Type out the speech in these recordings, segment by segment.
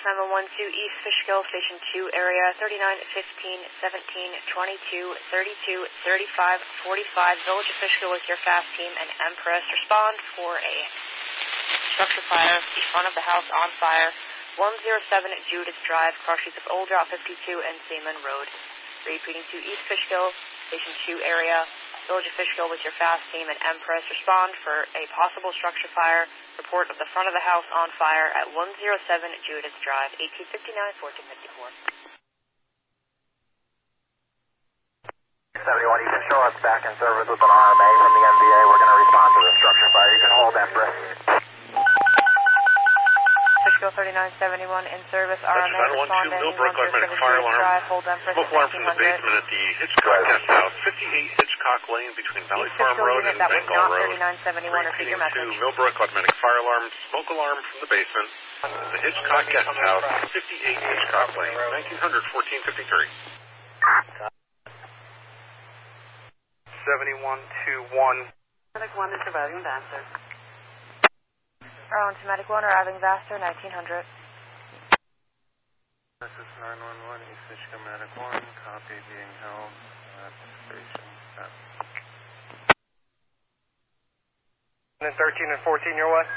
911 to East Fishkill, Station 2 area, 39, 15, 17, 22, 32, 35, 45, Village of Fishkill with your fast team and Empress. Respond for a structure fire, the front of the house on fire, 107 Judith Drive, cross streets of Old Route 52 and Seaman Road. Repeating to East Fishkill, Station 2 area, Village of Fishkill with your fast team and Empress. Respond for a possible structure fire. Report of the front of the house on fire at 107 Judith Drive, 1859-1454. 71 Eastern Shore, it's back in service with an RMA from the NVA. We're going to respond to the structure fire. You can hold Empress. Fishkill 3971 in service, RMA responding, Millbrook Automatic Fire Alarm. Drive, hold Empress Smoke alarm from the basement at the Hitchcock Guest House, 58 Hitchcock Lane between Valley Farm Road and Bengal Road. 3971, repeat your message. To Millbrook Automatic Fire Alarm, smoke alarm from the basement at the Hitchcock Guest House, 58 Hitchcock Lane, 1900-1453. 7121. Medic 1 is surviving Vassar. Arlington Medic 1, arriving Vassar, 1900. This is 911, East Fishkill Medic 1, copy being held at station 7. And then 13 and 14 your way?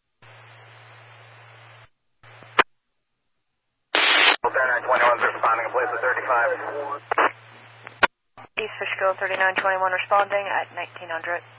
Delta 921 is responding in place at 35. East Fishkill 3921 responding at 1900.